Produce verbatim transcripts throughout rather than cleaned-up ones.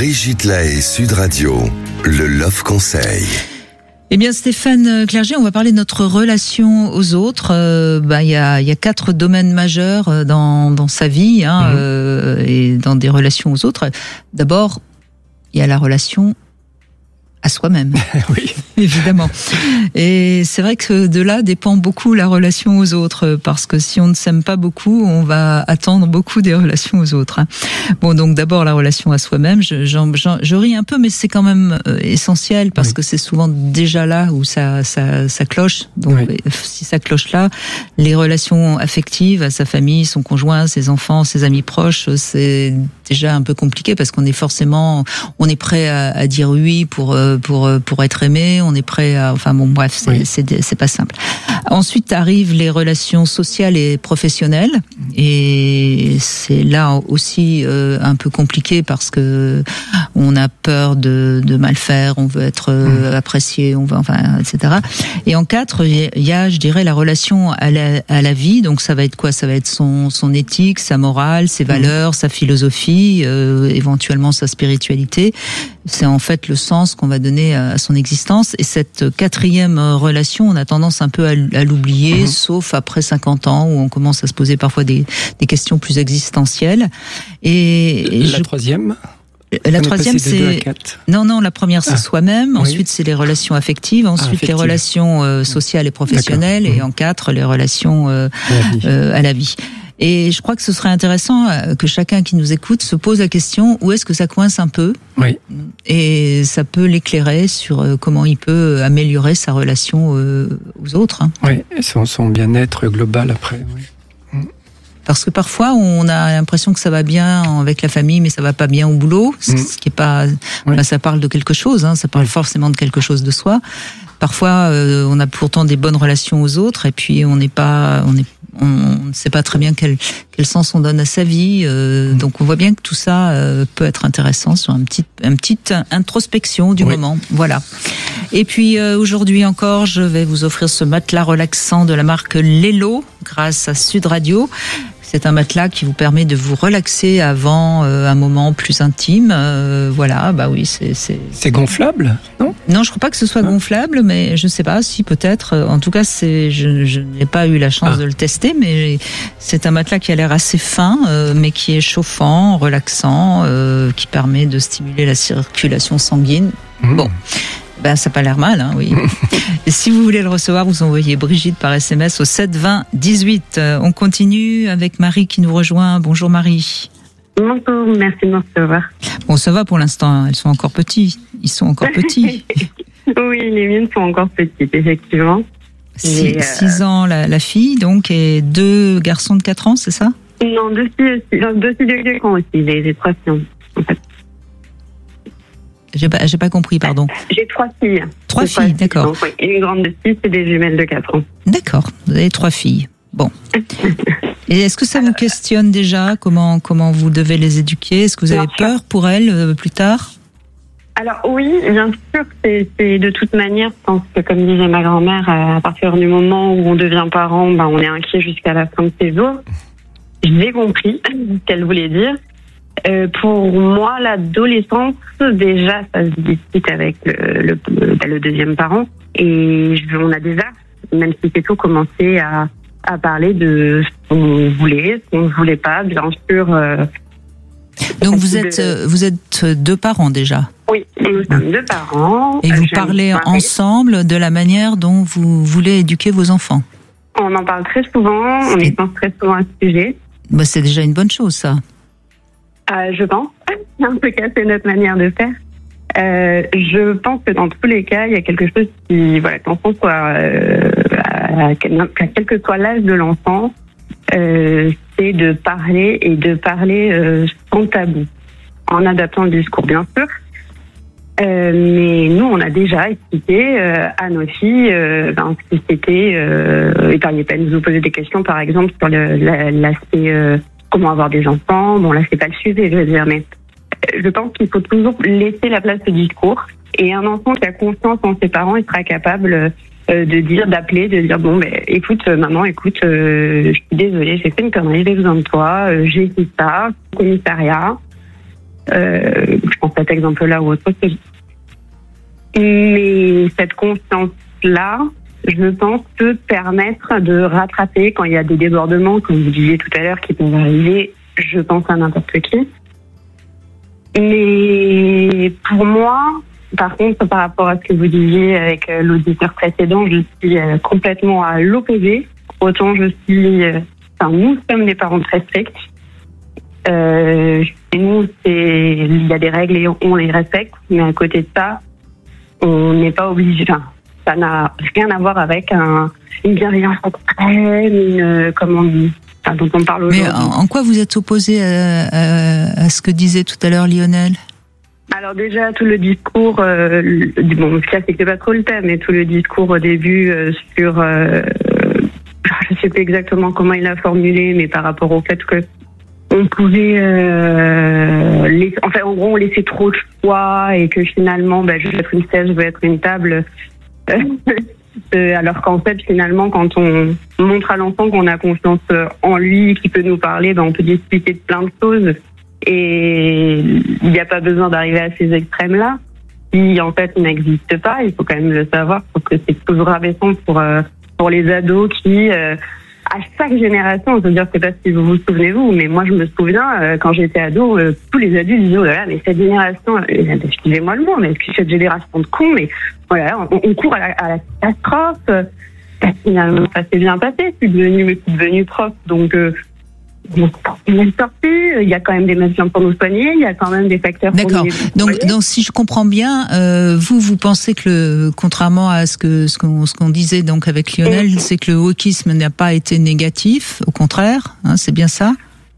Brigitte Lahaie, Sud Radio, le Love Conseil. Eh bien, Stéphane Clerget, on va parler de notre relation aux autres. Euh, bah, il y a, il y a quatre domaines majeurs dans, dans sa vie, hein, mmh. euh, et dans des relations aux autres. D'abord, il y a la relation à soi-même. Oui. Évidemment. Et c'est vrai que de là dépend beaucoup la relation aux autres, parce que si on ne s'aime pas beaucoup, on va attendre beaucoup des relations aux autres. Bon, donc d'abord la relation à soi-même. Je, j'en, j'en, je ris un peu, mais c'est quand même essentiel, parce oui. que c'est souvent déjà là où ça, ça, ça cloche. Donc oui. si ça cloche là, les relations affectives à sa famille, son conjoint, ses enfants, ses amis proches, c'est déjà un peu compliqué, parce qu'on est forcément, on est prêt à, à dire oui pour pour pour être aimé. On est prêt à, enfin bon, bref, c'est, oui. c'est, c'est pas simple. Ensuite arrivent les relations sociales et professionnelles, et c'est là aussi euh, un peu compliqué, parce que on a peur de, de mal faire, on veut être euh, apprécié, on veut, enfin, et cetera. Et en quatre, il y a, je dirais, la relation à la, à la vie. Donc ça va être quoi ? Ça va être son, son éthique, sa morale, ses valeurs, mmh. sa philosophie, euh, éventuellement sa spiritualité. C'est en fait le sens qu'on va donner à son existence. Et cette quatrième relation, on a tendance un peu à l'oublier, mmh. sauf après cinquante ans, où on commence à se poser parfois des, des questions plus existentielles. Et, et la je... troisième La on troisième, c'est non, non. La première, c'est ah. soi-même. Oui. Ensuite, c'est les relations affectives. Ensuite, ah, affective. les relations euh, sociales et professionnelles. D'accord. Et mmh. en quatre, les relations euh, à, la euh, à la vie. Et je crois que ce serait intéressant que chacun qui nous écoute se pose la question, où est-ce que ça coince un peu ? Oui. Et ça peut l'éclairer sur comment il peut améliorer sa relation aux autres. Oui, et son, son bien-être global après. Oui. Parce que parfois, on a l'impression que ça va bien avec la famille, mais ça va pas bien au boulot. Mm. Ce qui est pas, oui. ben, ça parle de quelque chose, hein, ça parle forcément de quelque chose de soi. Parfois, euh, on a pourtant des bonnes relations aux autres, et puis on n'est pas, on est on ne sait pas très bien quel, quel sens on donne à sa vie. Euh, mmh. Donc on voit bien que tout ça euh, peut être intéressant sur une petite, une petite introspection du oui. moment. Voilà. Et puis euh, aujourd'hui encore, je vais vous offrir ce matelas relaxant de la marque Lelo grâce à Sud Radio. C'est un matelas qui vous permet de vous relaxer avant euh, un moment plus intime. Euh, voilà, bah oui, c'est... C'est, c'est gonflable, non ? Non, je crois pas que ce soit ah. gonflable, mais je sais pas, si peut-être. En tout cas, c'est, je, je n'ai pas eu la chance ah. de le tester, mais c'est un matelas qui a l'air assez fin, euh, mais qui est chauffant, relaxant, euh, qui permet de stimuler la circulation sanguine. Mmh. Bon. Ben, ça n'a pas l'air mal, hein, oui. Et si vous voulez le recevoir, vous envoyez Brigitte par S M S au sept vingt dix-huit. On continue avec Marie qui nous rejoint. Bonjour Marie. Bonjour, merci de me recevoir. Bon, ça va pour l'instant, elles sont encore petits. Ils sont encore petits. Oui, les miennes sont encore petites, effectivement. Six, euh... six ans la, la fille, donc, et deux garçons de quatre ans, c'est ça ? Non, deux filles aussi. Deux filles de quatre ans aussi, j'ai, j'ai trois filles, en fait. J'ai pas, j'ai pas compris, pardon. J'ai trois filles. Trois filles, filles, d'accord. Donc, oui. Et une grande de six et des jumelles de quatre ans. D'accord, vous avez trois filles. Bon. Et est-ce que ça vous questionne déjà comment, comment vous devez les éduquer ? Est-ce que vous avez bien peur sûr. pour elles euh, plus tard ? Alors oui, bien sûr, c'est, c'est de toute manière, je pense que comme disait ma grand-mère, à partir du moment où on devient parent, ben, on est inquiet jusqu'à la fin de ses jours. J'ai compris ce qu'elle voulait dire. Euh, pour moi, l'adolescence, déjà, ça se discute avec le, le, le, le deuxième parent. Et je, on a déjà, même si c'est tôt, commencé à, à parler de ce qu'on voulait, ce qu'on ne voulait pas, bien sûr. Euh, Donc vous êtes, de... vous êtes deux parents déjà ? Oui, nous sommes deux parents. Et vous parlez ensemble de la manière dont vous voulez éduquer vos enfants ? On en parle très souvent, on y pense très souvent à ce sujet. Bah, c'est déjà une bonne chose, ça. Euh, je pense. En tout cas, c'est notre manière de faire. Euh, je pense que dans tous les cas, il y a quelque chose qui, voilà, que l'enfant soit, euh, à, à quel que soit l'âge de l'enfant, euh, c'est de parler et de parler euh, sans tabou, en adaptant le discours, bien sûr. Euh, mais nous, on a déjà expliqué euh, à nos filles euh, ben, ce que c'était, euh, épargnez pas de nous poser des questions, par exemple, sur le, la, l'aspect euh, comment avoir des enfants. Bon, là, c'est pas le sujet, je veux dire, mais je pense qu'il faut toujours laisser la place au discours. Et un enfant qui a confiance en ses parents, il sera capable euh, de dire, d'appeler, de dire, bon, ben, écoute, maman, écoute, euh, je suis désolée, j'ai fait une connerie, j'ai besoin de toi, euh, j'ai dit ça, commissariat. Euh, je pense à cet exemple-là ou autre chose. Mais cette confiance-là, je pense, peut permettre de rattraper quand il y a des débordements, comme vous disiez tout à l'heure, qui peuvent arriver, je pense à n'importe qui. Mais pour moi, par contre, par rapport à ce que vous disiez avec l'auditeur précédent, je suis complètement à l'opposé. Autant je suis... Enfin, nous sommes des parents très stricts. Euh, chez nous, c'est, il y a des règles et on les respecte, mais à côté de ça, on n'est pas obligé... Enfin, ça n'a rien à voir avec un, une bienveillance extrême, une... Comment on dit, enfin, dont on parle aujourd'hui. Mais en, en quoi vous êtes opposé à, à, à ce que disait tout à l'heure Lionel ? Alors déjà, tout le discours, euh, le, bon, ça c'était pas trop le thème, mais tout le discours au début euh, sur... Euh, je sais plus exactement comment il a formulé, mais par rapport au fait que on pouvait... Euh, laisser, enfin, en gros, on laissait trop de choix et que finalement, bah, je veux être une chaise, je veux être une table... Euh, alors qu'en fait, finalement, quand on montre à l'enfant qu'on a confiance en lui, qu'il peut nous parler, ben, on peut discuter de plein de choses. Et il n'y a pas besoin d'arriver à ces extrêmes-là, qui en fait n'existent pas. Il faut quand même le savoir, parce que c'est toujours rabaissant pour euh, pour les ados qui, euh, à chaque génération, je veux dire, je sais pas si vous vous souvenez vous, mais moi je me souviens euh, quand j'étais ado, euh, tous les adultes disaient oh là là, mais cette génération, euh, excusez-moi le mot, mais cette génération de cons, mais voilà, on, on court à la, à la catastrophe. Euh, finalement, ça s'est bien passé. Je suis devenue, je suis devenue prof, donc. Euh, Il est sorti, il y a quand même des médecins pour nous soigner, il y a quand même des facteurs pour nous D'accord. Donc, donc, si je comprends bien, euh, vous, vous pensez que, le, contrairement à ce que ce qu'on, ce qu'on disait donc avec Lionel, mmh. c'est que le wokisme n'a pas été négatif, au contraire, hein, c'est bien ça ?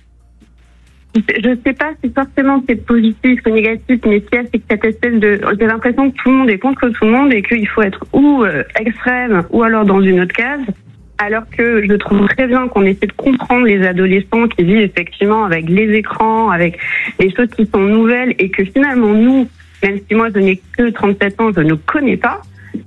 Je sais pas si forcément c'est positif ou négatif, mais ce qu'il y a, c'est que cette espèce de... J'ai l'impression que tout le monde est contre tout le monde et qu'il faut être ou euh, extrême ou alors dans une autre case. Alors que je trouve très bien qu'on essaie de comprendre les adolescents qui vivent effectivement avec les écrans, avec les choses qui sont nouvelles et que finalement nous, même si moi je n'ai que trente-sept ans, je ne connais pas.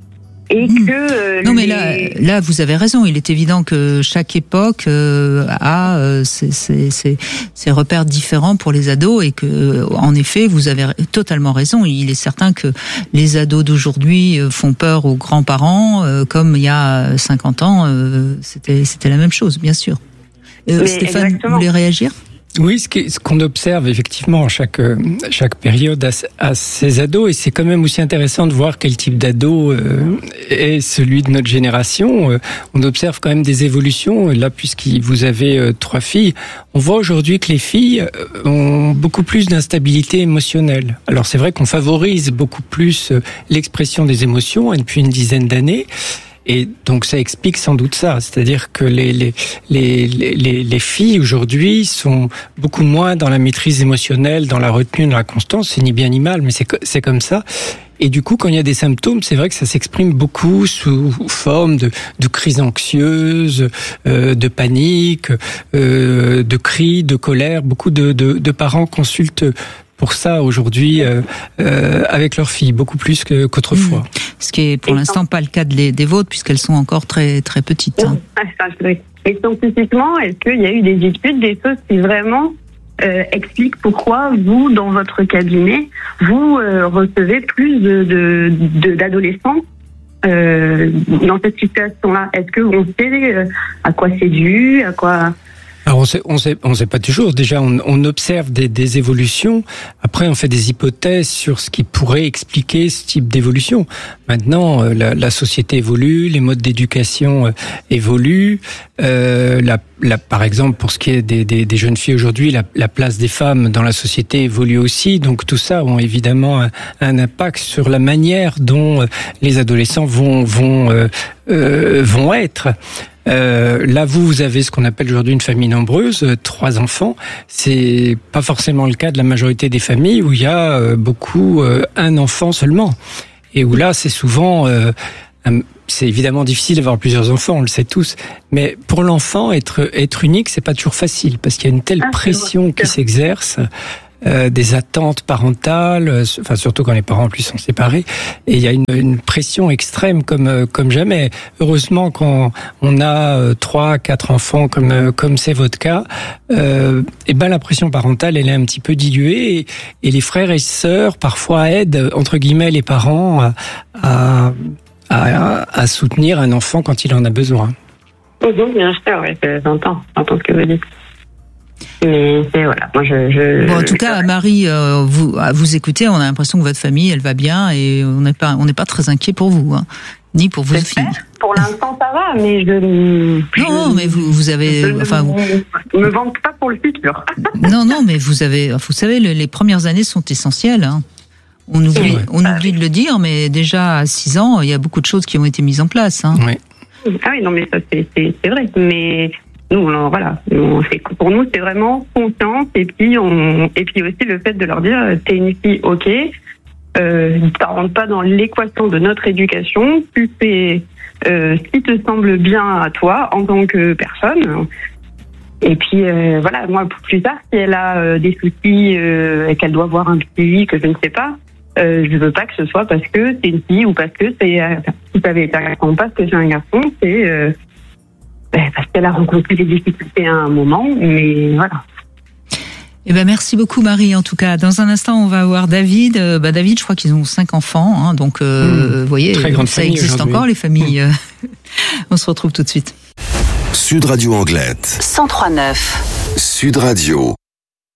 Et mmh. que euh, non mais les... là, là vous avez raison. Il est évident que chaque époque euh, a euh, ses, ses, ses, ses repères différents pour les ados et que, en effet, vous avez totalement raison. Il est certain que les ados d'aujourd'hui font peur aux grands-parents, euh, comme il y a cinquante ans, euh, c'était c'était la même chose, bien sûr. Euh, Stéphane, exactement. Vous voulez réagir ? Oui, ce, qui, ce qu'on observe effectivement chaque chaque période à, à ces ados, et c'est quand même aussi intéressant de voir quel type d'ado euh, est celui de notre génération. Euh, on observe quand même des évolutions. Là, puisque vous avez euh, trois filles, on voit aujourd'hui que les filles ont beaucoup plus d'instabilité émotionnelle. Alors c'est vrai qu'on favorise beaucoup plus l'expression des émotions depuis une dizaine d'années. Et donc ça explique sans doute ça, c'est-à-dire que les les les les, les filles aujourd'hui sont beaucoup moins dans la maîtrise émotionnelle, dans la retenue, dans la constance. C'est ni bien ni mal, mais c'est c'est comme ça. Et du coup, quand il y a des symptômes, c'est vrai que ça s'exprime beaucoup sous forme de, de crises anxieuses, euh, de panique, euh, de cris, de colère. Beaucoup de, de, de parents consultent pour ça aujourd'hui euh, euh, avec leurs filles, beaucoup plus que, qu'autrefois. Mmh. Ce qui est pour et l'instant pas le cas de les, des vôtres, puisqu'elles sont encore très très petites. Hein. Et scientifiquement, est-ce qu'il y a eu des études, des choses qui vraiment euh, expliquent pourquoi vous, dans votre cabinet, vous euh, recevez plus de, de, de, d'adolescents euh, dans cette situation-là ? Est-ce que on sait euh, à quoi c'est dû, à quoi... Alors on sait, on sait, on sait pas toujours. Déjà, on, on observe des, des évolutions. Après, on fait des hypothèses sur ce qui pourrait expliquer ce type d'évolution. Maintenant, la, la société évolue, les modes d'éducation euh, évoluent. Euh, la, la, par exemple, pour ce qui est des, des, des jeunes filles aujourd'hui, la, la place des femmes dans la société évolue aussi. Donc tout ça a évidemment un, un impact sur la manière dont les adolescents vont vont euh, euh, vont être. Euh, là, vous, vous avez ce qu'on appelle aujourd'hui une famille nombreuse, euh, trois enfants. C'est pas forcément le cas de la majorité des familles où il y a euh, beaucoup euh, un enfant seulement, et où là, c'est souvent, euh, un, c'est évidemment difficile d'avoir plusieurs enfants, on le sait tous. Mais pour l'enfant, être être unique, c'est pas toujours facile parce qu'il y a une telle ah, pression qui s'exerce. euh, des attentes parentales, euh, enfin surtout quand les parents en plus sont séparés, et il y a une, une pression extrême comme euh, comme jamais. Heureusement, quand on a euh, trois, quatre enfants comme euh, comme c'est votre cas, euh, et ben la pression parentale elle est un petit peu diluée, et, et les frères et sœurs parfois aident entre guillemets les parents à, à À, à soutenir un enfant quand il en a besoin. Oh, donc, bien sûr, oui, j'entends, j'entends ce que vous dites. Mais c'est, voilà, moi je... je bon, en tout cas, Marie, euh, vous, à vous écouter, on a l'impression que votre famille, elle va bien et on n'est pas, on n'est pas très inquiet pour vous, hein, ni pour vos filles. Pour l'instant, ça va, mais je... je non, mais vous, vous avez... Je enfin, vous ne me vante pas pour le futur. non, non, mais vous avez... Vous savez, les premières années sont essentielles, hein. On oublie, oui. on oublie de le dire, mais déjà à six ans, il y a beaucoup de choses qui ont été mises en place. Hein. Oui. Ah oui, non, mais ça, c'est, c'est, c'est vrai. Mais nous, alors, voilà, on, c'est, pour nous, c'est vraiment confiance. Et puis, on, et puis aussi le fait de leur dire, t'es une fille, ok, euh, ça rentre pas dans l'équation de notre éducation. Tu fais euh, ce qui te semble bien à toi en tant que personne. Et puis euh, voilà, moi plus tard, si elle a euh, des soucis euh, et qu'elle doit voir un psy que je ne sais pas, euh, je veux pas que ce soit parce que c'est une fille ou parce que c'est euh, si ça avait été un garçon, parce que c'est un garçon, c'est euh, ben, parce qu'elle a rencontré des difficultés à un moment, mais voilà. Eh ben merci beaucoup Marie. En tout cas, dans un instant, on va avoir David. Euh, bah David, je crois qu'ils ont cinq enfants, hein, donc euh, mmh, vous voyez, ça existe encore les familles. Mmh. On se retrouve tout de suite. Sud Radio Anglette. cent trois neuf. Sud Radio.